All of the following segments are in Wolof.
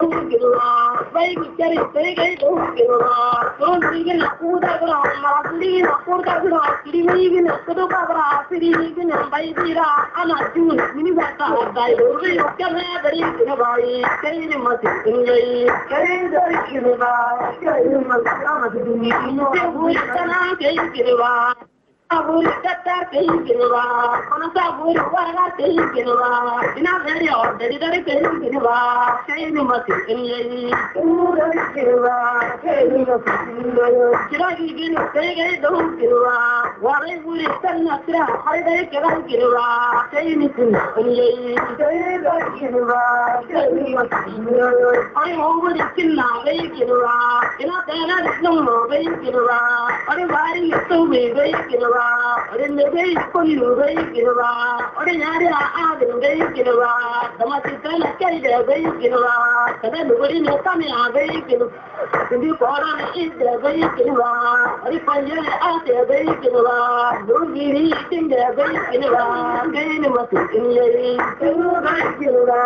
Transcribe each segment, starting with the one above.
Baby, get it, take it, don't give up. Don't even a food of ground, leave a food of ground, leaving a food of ground, leaving a baby. I'm not doing it. You got that. I don't really come here, in a body. Carry the mother in the carry the universe. Carry the mother in the universe. Aburi kata kehidupan, konosa aburi warga kehidupan. Ina dari orang dari kehidupan. Saya ini masih ini. Dari kehidupan. Kira gini saya dong kehidupan. Warai buri tanah kira hari dari kehidupan. Saya ini ini. Dari kehidupan. Hari mau buri kena kehidupan. Ina tanah nunggu kehidupan. Hari hari itu kehidupan. Orang negeri pun negeri kita, orang nyari ada negeri kita, sama kita nak cari negeri kita, kita negeri ni kami negeri kita, jadi orang ini negeri kita, orang panjang ada negeri kita, duri tinggi negeri kita, ini masuk ini negeri kita,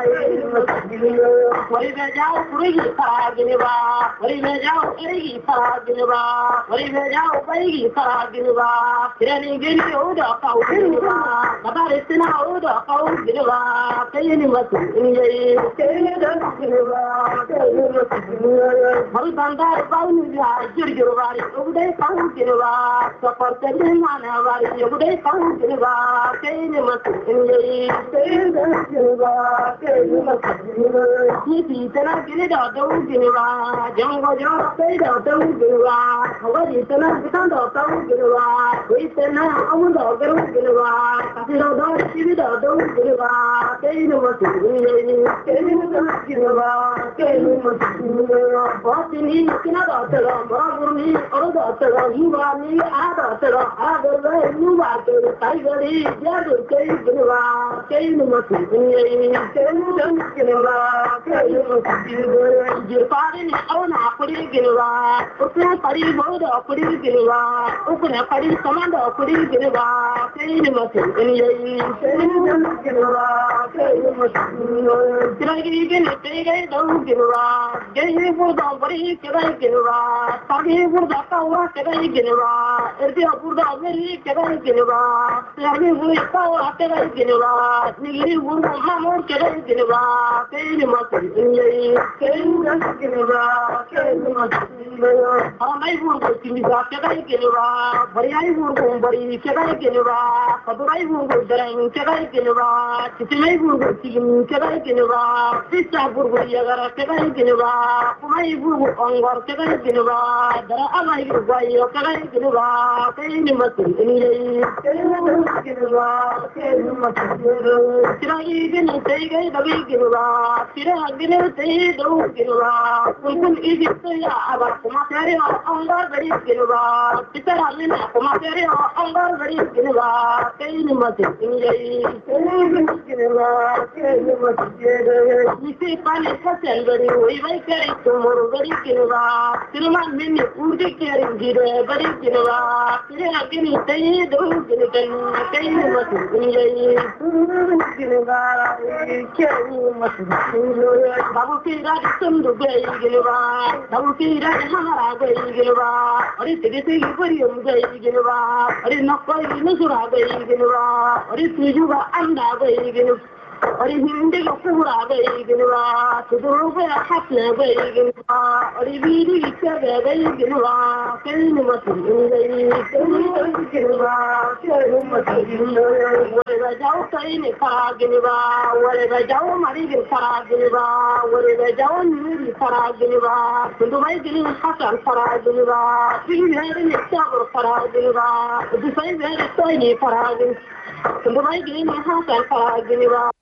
orang jauh pergi pergi ni orang jauh pergi pergi ni orang jauh pergi pergi ni Kirani gini udah kau gini kata resina udah kau gini kayaknya masuk ini jadi dah gini baru bandar baru dia jujur bari udah kau gini seperti mana bari udah kau gini kayaknya masuk ini jadi dah gini ini tanah gini dah tahu gini jangan jauh saya dah tahu gini kalau di tanah kita dah tahu gini Kita amun dah kerja gila, tapi dah sini dah gila. Kayaknya masih ini, kayaknya gila, kayaknya masih gila. Bapak ini kena dah terang, orang ini orang dah terang, ibu ni ada terang, ada lagi ibu ada, tiga ni dia kayak gila, kayaknya masih ini, kayaknya gila, kayaknya masih gila. Jepang ni orang apa dia gila, orang pari baru dah apa dia gila, orang pari sama dah apa dia gila, kayaknya masih ini, kayaknya gila, kayaknya masih gila. Lagi ni tiga dah gila, kayaknya pura beri kira gila, pagi pura kau kira gila, erti pura beri kira gila, lagi pura kau kira gila, ni pura mamur kira gila, kayaknya masih ini, kayaknya gila, kayaknya masih gila. Orang pura tinggi kira gila, beri pura beri kira gila, kadurai pura dereng kira gila, cici pura tinggi kira gila, sisa pura jaga kira gila, kumai pura anggar kira gila, dara amai pura kira gila, kayaknya masih ini, kayaknya gila, kayaknya masih gila. Lagi gini tiga dah gila, lagi ni tiga gila, mungkin ini saya abang kumasari anggar beri gila, kita lagi nak kumasari anggar beri gila, kayaknya masih ini, kayaknya gila, kayaknya masih gila. Isi paling hasil beri, woi kari tumor beri gila, firman mini urut kari gila beri gila, lagi ni tiga gila, kayaknya masih ini, gila, kayaknya masih gila. Babu kira disundu beri gila, babu kira mahara beri gila, orang tiga beri gila, orang nakal nusura beri gila, orang tujuh anda beri gila. Orang Hindi pura beri gila, tujuh hafle beri gila, orang biri kita beri gila, kayaknya masih ini, kayaknya gila, kayaknya masih gila. Orang jauh ini farag gila, orang jauh mari farag gila, orang jauh ni farag gila, tentu mai gila hasan farag gila, ini ni sabar farag gila, itu saya ni farag gila, tentu mai gila hasan farag gila.